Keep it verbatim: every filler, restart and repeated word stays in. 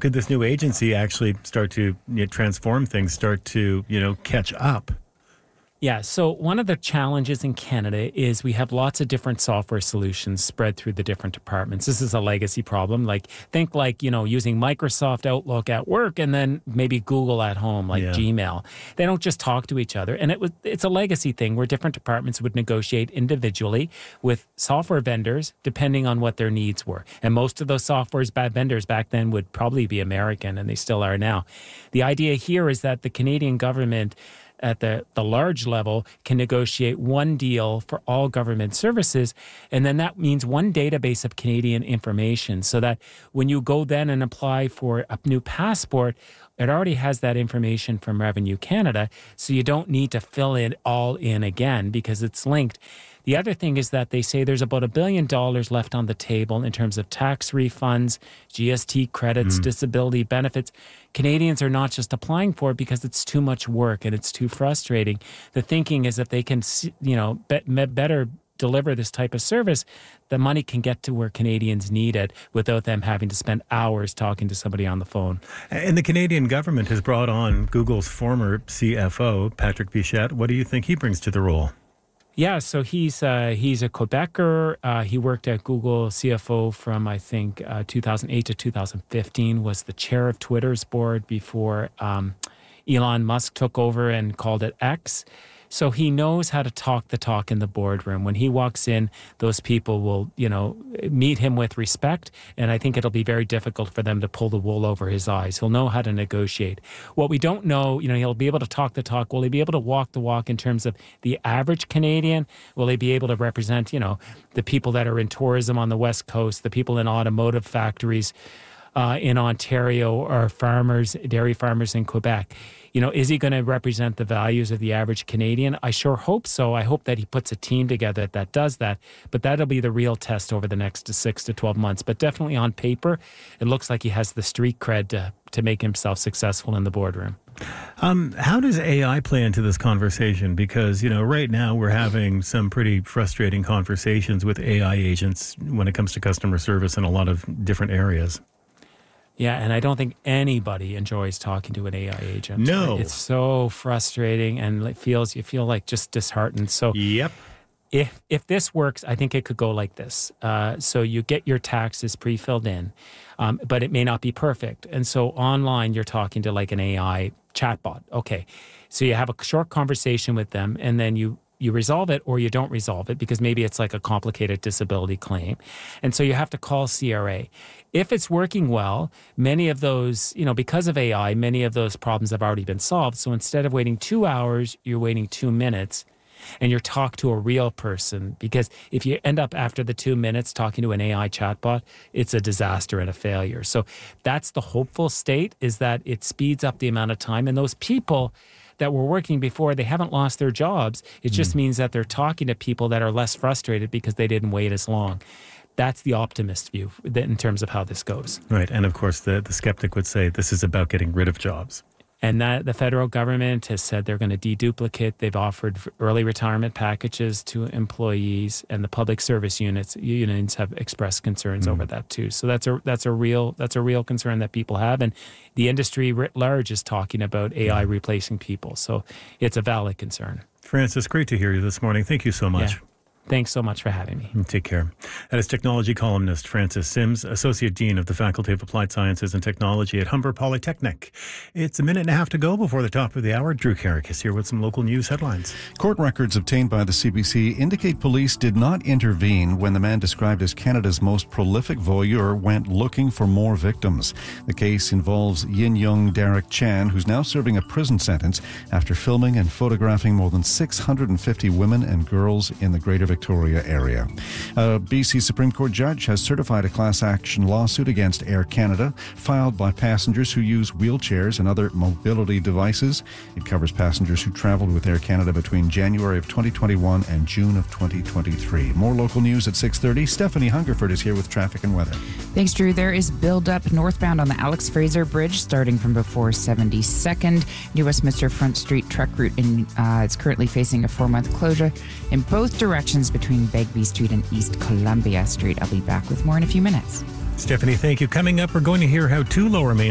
could this new agency actually start to you know, transform things, start to, you know, catch up? Yeah, so one of the challenges in Canada is we have lots of different software solutions spread through the different departments. This is a legacy problem. Like, think like, you know, using Microsoft Outlook at work and then maybe Google at home, like yeah. Gmail. They don't just talk to each other. And it was it's a legacy thing where different departments would negotiate individually with software vendors depending on what their needs were. And most of those software vendors back then would probably be American, and they still are now. The idea here is that the Canadian government at the, the large level can negotiate one deal for all government services. And then that means one database of Canadian information so that when you go then and apply for a new passport, it already has that information from Revenue Canada. So you don't need to fill it all in again because it's linked. The other thing is that they say there's about a billion dollars left on the table in terms of tax refunds, G S T credits, mm. disability benefits. Canadians are not just applying for it because it's too much work and it's too frustrating. The thinking is that they can, you know, be, better deliver this type of service, the money can get to where Canadians need it without them having to spend hours talking to somebody on the phone. And the Canadian government has brought on Google's former C F O, Patrick Pichette. What do you think he brings to the role? Yeah, so he's uh, he's a Quebecer. Uh, he worked at Google C F O from, I think, uh, two thousand eight to two thousand fifteen, was the chair of Twitter's board before um, Elon Musk took over and called it X. So he knows how to talk the talk in the boardroom. When he walks in, those people will, you know, meet him with respect. And I think it'll be very difficult for them to pull the wool over his eyes. He'll know how to negotiate. What we don't know, you know, he'll be able to talk the talk. Will he be able to walk the walk in terms of the average Canadian? Will he be able to represent, you know, the people that are in tourism on the West Coast, the people in automotive factories uh, in Ontario, or farmers, dairy farmers in Quebec? You know, is he going to represent the values of the average Canadian? I sure hope so. I hope that he puts a team together that does that. But that'll be the real test over the next six to twelve months. But definitely on paper, it looks like he has the street cred to, to make himself successful in the boardroom. Um, how does A I play into this conversation? Because, you know, right now we're having some pretty frustrating conversations with A I agents when it comes to customer service in a lot of different areas. Yeah, and I don't think anybody enjoys talking to an A I agent. No. It's so frustrating, and it feels you feel like just disheartened. So yep. if if this works, I think it could go like this. Uh, so you get your taxes pre-filled in, um, but it may not be perfect. And so online, you're talking to like an A I chatbot. Okay, so you have a short conversation with them, and then you you resolve it or you don't resolve it because maybe it's like a complicated disability claim. And so you have to call C R A. If it's working well, many of those, you know, because of A I, many of those problems have already been solved. So instead of waiting two hours, you're waiting two minutes and you're talking to a real person. Because if you end up after the two minutes talking to an A I chatbot, it's a disaster and a failure. So that's the hopeful state, is that it speeds up the amount of time. And those people that were working before, they haven't lost their jobs. It just mm. means that they're talking to people that are less frustrated because they didn't wait as long. That's the optimist view in terms of how this goes. Right. And of course, the, the skeptic would say this is about getting rid of jobs. And that the federal government has said they're going to deduplicate. They've offered early retirement packages to employees, and the public service units unions have expressed concerns mm. over that too. So that's a that's a real that's a real concern that people have, and the industry writ large is talking about A I replacing people. So it's a valid concern. Francis, great to hear you this morning. Thank you so much. Yeah. Thanks so much for having me. Take care. That is technology columnist Francis Sims, Associate Dean of the Faculty of Applied Sciences and Technology at Humber Polytechnic. It's a minute and a half to go before the top of the hour. Drew Carrick is here with some local news headlines. Court records obtained by the C B C indicate police did not intervene when the man described as Canada's most prolific voyeur went looking for more victims. The case involves Yin Young Derek Chan, who's now serving a prison sentence after filming and photographing more than six hundred fifty women and girls in the Greater Victoria area. A B C Supreme Court judge has certified a class action lawsuit against Air Canada, filed by passengers who use wheelchairs and other mobility devices. It covers passengers who traveled with Air Canada between January of twenty twenty-one and June of twenty twenty-three. More local news at six thirty. Stephanie Hungerford is here with traffic and weather. Thanks, Drew. There is build-up northbound on the Alex Fraser Bridge, starting from before seventy-second. New Westminster Front Street truck route, in, uh, it's currently facing a four-month closure in both directions between Begbie Street and East Columbia Street. I'll be back with more in a few minutes. Stephanie, thank you. Coming up, we're going to hear how two Lower Mainland